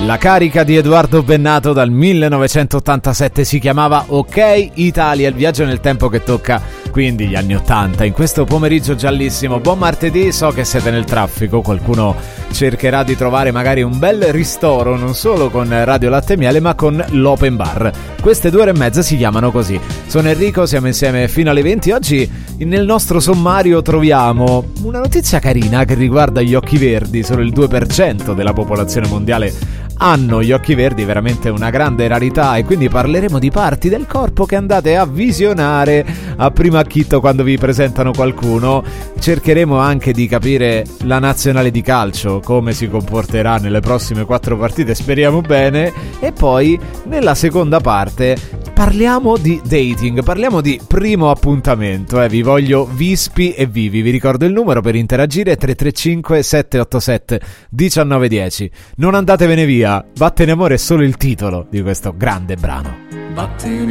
La carica di Edoardo Bennato dal 1987 si chiamava Ok Italia, il viaggio nel tempo che tocca quindi gli anni 80. In questo pomeriggio giallissimo, buon martedì, so che siete nel traffico, qualcuno cercherà di trovare magari un bel ristoro non solo con Radio Latte e Miele ma con l'Open Bar. Queste 2 ore e mezza si chiamano così. Sono Enrico, siamo insieme fino alle 20. Oggi nel nostro sommario troviamo una notizia carina che riguarda gli occhi verdi. Solo il 2% della popolazione mondiale hanno gli occhi verdi, veramente una grande rarità, e quindi parleremo di parti del corpo che andate a visionare a primo acchito quando vi presentano qualcuno. Cercheremo anche di capire la nazionale di calcio, come si comporterà nelle prossime 4 partite, speriamo bene, e poi nella seconda parte parliamo di dating, parliamo di primo appuntamento, vi voglio vispi e vivi. Vi ricordo il numero per interagire: 335 787 1910. Non andatevene via, Vattene amore è solo il titolo di questo grande brano. Vattene